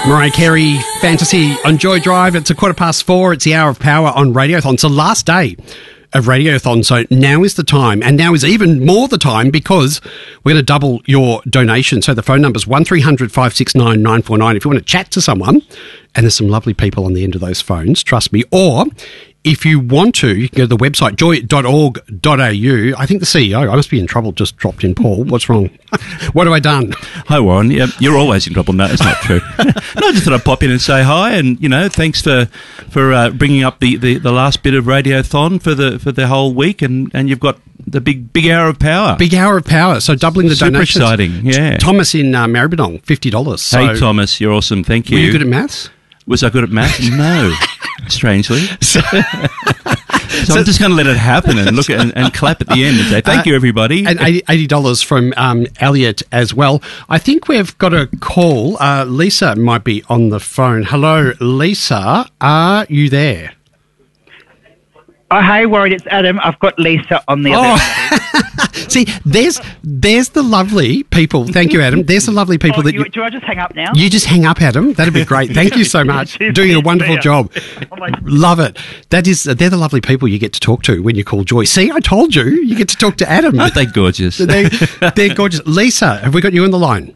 Mariah Carey, Fantasy on Joy Drive. It's 4:15. It's the Hour of Power on Radiothon. It's the last day of Radiothon, so now is the time, and now is even more the time because we're going to double your donation. So the phone number is 1300 569 949 if you want to chat to someone, and there's some lovely people on the end of those phones, trust me. Or if you want to, you can go to the website joy.org.au. I think the CEO, I must be in trouble, just dropped in. Paul, what's wrong? What have I done? Hi, Warren. Yeah, you're always in trouble. No, it's not true. No, I just thought I'd pop in and say hi, and thanks for bringing up the last bit of Radiothon for the whole week, and you've got the big hour of power. Big hour of power. So doubling the donations. Super exciting. Yeah. Thomas in Maribyrnong, $50. So hey, Thomas, you're awesome. Thank you. Were you good at maths? Was I good at maths? No, strangely. So I'm just going to let it happen and look at and clap at the end and say thank you, everybody. And $80 from Elliot as well. I think we've got a call. Lisa might be on the phone. Hello, Lisa. Are you there? Oh, hey, Warren, it's Adam. I've got Lisa on the other end. See, there's the lovely people. Thank you, Adam. There's the lovely people that do I just hang up now? You just hang up, Adam. That'd be great. Thank you so much. Doing a wonderful job. Love it. They're the lovely people you get to talk to when you call Joy. See, I told you. You get to talk to Adam. Aren't they gorgeous? They're gorgeous. Lisa, have we got you on the line?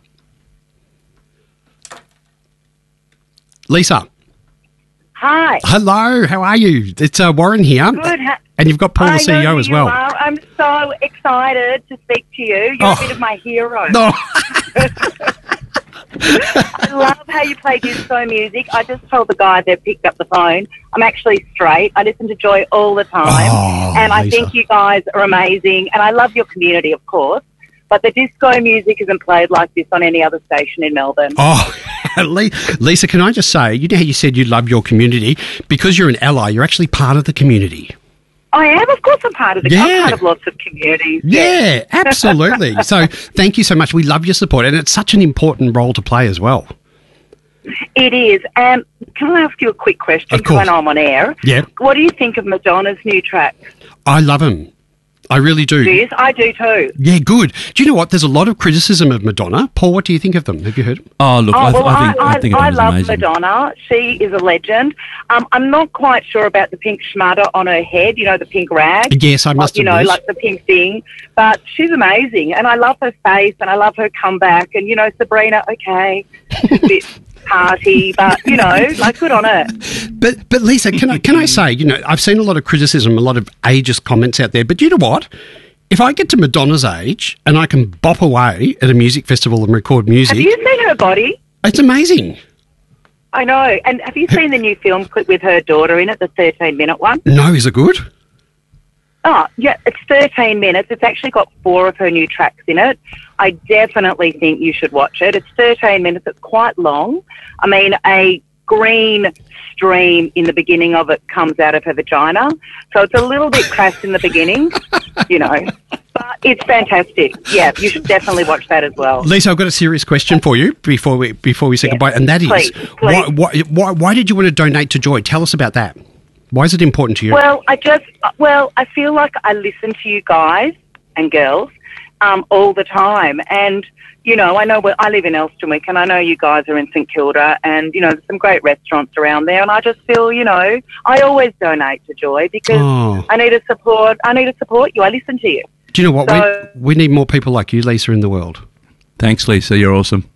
Lisa. Hi. Hello, how are you? It's Warren here. Good. And you've got Paul, the CEO, as well. I'm so excited to speak to you. You're a bit of my hero. No. I love how you play disco music. I just told the guy that picked up the phone, I'm actually straight. I listen to Joy all the time. And I think you guys are amazing. And I love your community, of course. But the disco music isn't played like this on any other station in Melbourne. Oh, Lisa, can I just say, you know how you said you love your community? Because you're an ally, you're actually part of the community. I am, of course I'm part of it. I'm part of lots of communities. Yeah, absolutely. So thank you so much. We love your support, and it's such an important role to play as well. It is. And can I ask you a quick question? Of course. Because I know I'm on air. Yeah. What do you think of Madonna's new track? I love them. I really do. Yes, I do too. Yeah, good. Do you know what? There's a lot of criticism of Madonna. Paul, what do you think of them? Have you heard? Oh, look, I think I love amazing. Madonna. She is a legend. I'm not quite sure about the pink schmudder on her head, the pink rag. Yes, I must admit. Like the pink thing. But she's amazing. And I love her face and I love her comeback. And, Sabrina, okay, a bit party, but, good on her. But Lisa, can I say, I've seen a lot of criticism, a lot of ageist comments out there, but you know what? If I get to Madonna's age and I can bop away at a music festival and record music... Have you seen her body? It's amazing. I know. And have you seen the new film clip with her daughter in it, the 13-minute one? No, is it good? Oh, yeah, it's 13 minutes. It's actually got 4 of her new tracks in it. I definitely think you should watch it. It's 13 minutes. It's quite long. I mean, a green stream in the beginning of it comes out of her vagina. So it's a little bit crass in the beginning, But it's fantastic. Yeah, you should definitely watch that as well. Lisa, I've got a serious question for you before we say goodbye, and that is, please. Why did you want to donate to Joy? Tell us about that. Why is it important to you? Well, I feel like I listen to you guys and girls all the time. And, I know I live in Elsternwick and I know you guys are in St Kilda and, there's some great restaurants around there. And I just feel, I always donate to Joy because I need to support you. I listen to you. Do you know what? We need more people like you, Lisa, in the world. Thanks, Lisa. You're awesome.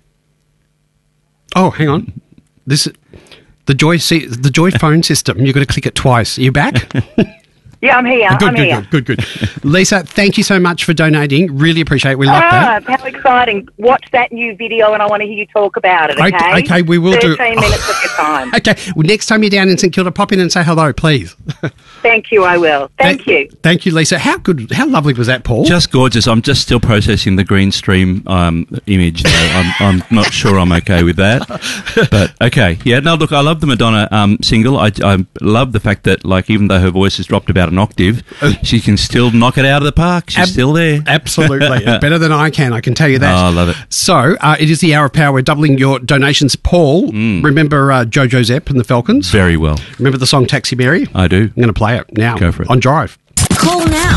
Oh, hang on. This is... The Joy phone system, you've got to click it twice. Are you back? Yeah, I'm here. Good. Lisa, thank you so much for donating. Really appreciate it. We love that. How exciting. Watch that new video and I want to hear you talk about it, okay? Okay, we will 13 minutes of your time. Okay, well, next time you're down in St Kilda, pop in and say hello, please. Thank you, I will. Thank you. Thank you, Lisa. How lovely was that, Paul? Just gorgeous. I'm just still processing the green stream image, though. I'm not sure I'm okay with that. But, okay. Yeah, no, look, I love the Madonna single. I love the fact that, even though her voice has dropped about an octave, she can still knock it out of the park. She's still there. Absolutely. Better than I can tell you that. Oh, I love it. So, it is the Hour of Power. We're doubling your donations. Paul, remember Jojo Zepp and the Falcons? Very well. Remember the song Taxi Mary? I do. I'm going to play it now. Go for it. On Drive. Call now.